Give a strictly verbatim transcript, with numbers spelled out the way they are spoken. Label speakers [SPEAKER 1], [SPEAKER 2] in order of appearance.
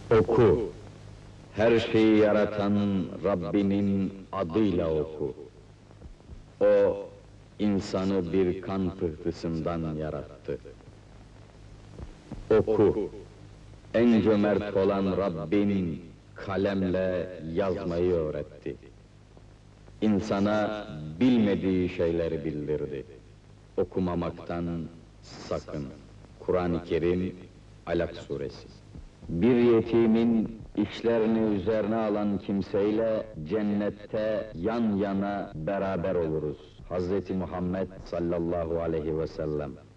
[SPEAKER 1] Oku! Her şeyi yaratan Rabbinin adıyla oku! O, insanı bir kan pıhtısından yarattı. Oku! En cömert olan Rabbin, kalemle yazmayı öğretti. İnsana bilmediği şeyleri bildirdi. Okumamaktan sakın. Kur'an-ı Kerim, Alak Suresi. Bir yetimin işlerini üzerine alan kimseyle cennette yan yana beraber oluruz. Hazreti Muhammed sallallahu aleyhi ve sellem.